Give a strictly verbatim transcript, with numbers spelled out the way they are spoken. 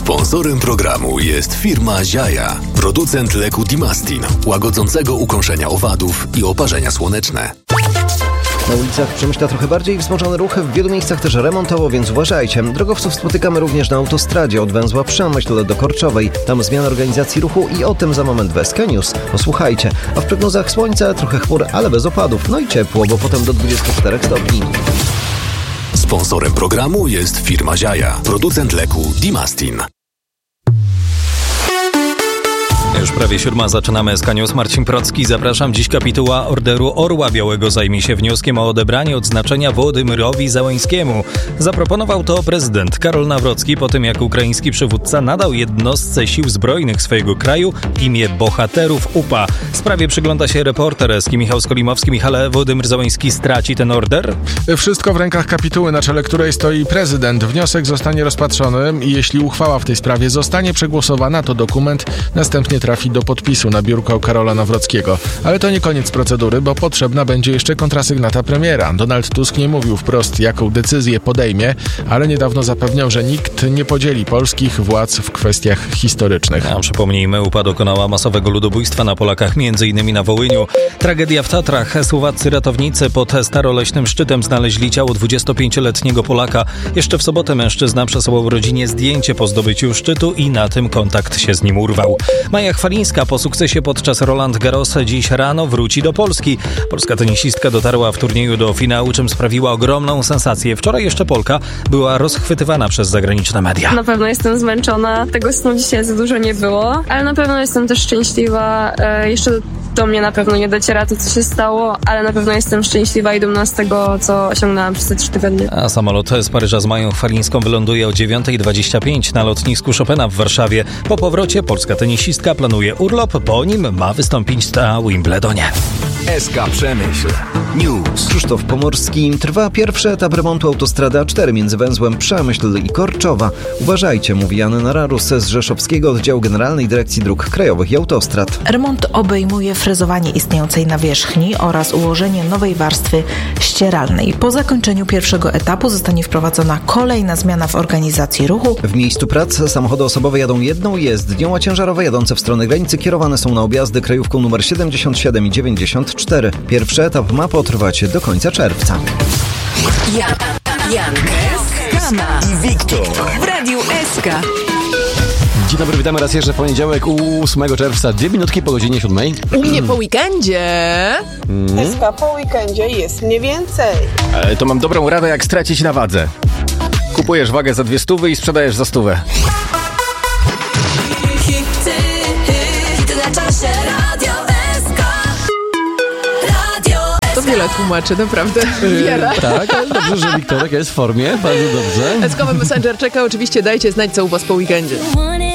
Sponsorem programu jest firma Ziaja, producent leku Dimastin, łagodzącego ukąszenia owadów i oparzenia słoneczne. Na ulicach Przemyśla trochę bardziej wzmożony ruch, w wielu miejscach też remontowo, więc uważajcie. Drogowców spotykamy również na autostradzie od węzła Przemyśl do Korczowej. Tam zmiana organizacji ruchu i o tym za moment w S K News. Posłuchajcie. A w prognozach słońca, trochę chmur, ale bez opadów. No i ciepło, bo potem do dwudziestu czterech stopni. Sponsorem programu jest firma Ziaja, producent leku Dimastin. Już prawie siódma, zaczynamy S K News. Marcin Procki, zapraszam. Dziś kapituła Orderu Orła Białego zajmie się wnioskiem o odebranie odznaczenia Wołodymyrowi Zełenskiemu. Zaproponował to prezydent Karol Nawrocki po tym, jak ukraiński przywódca nadał jednostce sił zbrojnych swojego kraju imię bohaterów U P A. Sprawie przygląda się reporter S K Michał Skolimowski. Michale, Wołodymyr Zełenski straci ten order? Wszystko w rękach kapituły, na czele której stoi prezydent. Wniosek zostanie rozpatrzony i jeśli uchwała w tej sprawie zostanie przegłosowana, to dokument następnie trafi do podpisu na biurko Karola Nawrockiego. Ale to nie koniec procedury, bo potrzebna będzie jeszcze kontrasygnata premiera. Donald Tusk nie mówił wprost, jaką decyzję podejmie, ale niedawno zapewniał, że nikt nie podzieli polskich władz w kwestiach historycznych. A przypomnijmy, U P A dokonała masowego ludobójstwa na Polakach, m.in. na Wołyniu. Tragedia w Tatrach. Słowaccy ratownicy pod staroleśnym szczytem znaleźli ciało dwudziestopięcioletniego Polaka. Jeszcze w sobotę mężczyzna przesłał rodzinie zdjęcie po zdobyciu szczytu i na tym kontakt się z nim urwał. Maja Chwalińska po sukcesie podczas Roland Garros dziś rano wróci do Polski. Polska tenisistka dotarła w turnieju do finału, czym sprawiła ogromną sensację. Wczoraj jeszcze Polka była rozchwytywana przez zagraniczne media. Na pewno jestem zmęczona, tego snu dzisiaj za dużo nie było, ale na pewno jestem też szczęśliwa. E, jeszcze do, do mnie na pewno nie dociera to, co się stało, ale na pewno jestem szczęśliwa i dumna z tego, co osiągnęłam przez te trzy tygodnie. A samolot z Paryża z Mają Chwalińską wyląduje o dziewiąta dwadzieścia pięć na lotnisku Chopina w Warszawie. Po powrocie polska tenisistka planuje urlop, po nim ma wystąpić na Wimbledonie. S K Przemyśl News. Krzysztof Pomorski. Trwa pierwszy etap remontu autostrady A cztery między węzłem Przemyśl i Korczowa. Uważajcie, mówi Jan Nararus z Rzeszowskiego Oddziału Generalnej Dyrekcji Dróg Krajowych i Autostrad. Remont obejmuje frezowanie istniejącej nawierzchni oraz ułożenie nowej warstwy ścieralnej. Po zakończeniu pierwszego etapu zostanie wprowadzona kolejna zmiana w organizacji ruchu. W miejscu prac samochody osobowe jadą jedną jezdnią, a ciężarowe jadące w stronę granicy kierowane są na objazdy krajówką numer siedemdziesiąt siedem i dziewięćdziesiąt cztery. Pierwszy etap ma potrwać do końca czerwca. Jan, Jan, Skama i Wiktor w Radiu S K. Dzień dobry, witamy raz jeszcze w poniedziałek, ósmego czerwca, dwie minutki po godzinie siódmej. U mnie po weekendzie. Mm. S K po weekendzie jest mniej więcej. E, to mam dobrą radę, jak stracić na wadze. Kupujesz wagę za dwie stówy i sprzedajesz za stówę. To wiele tłumaczy, naprawdę. Wiele. Yy, tak, ale dobrze, że Wiktorek jest w formie, bardzo dobrze. S K Messenger czeka, oczywiście dajcie znać, co u was po weekendzie.